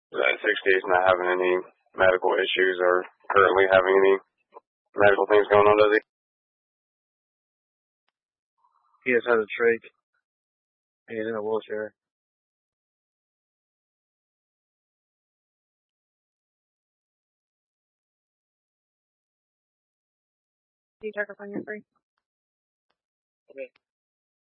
At 60, he's not having any medical issues or currently having any medical things going on, does he? He has had a trach. He's in a wheelchair. Do you check up on your free? Okay.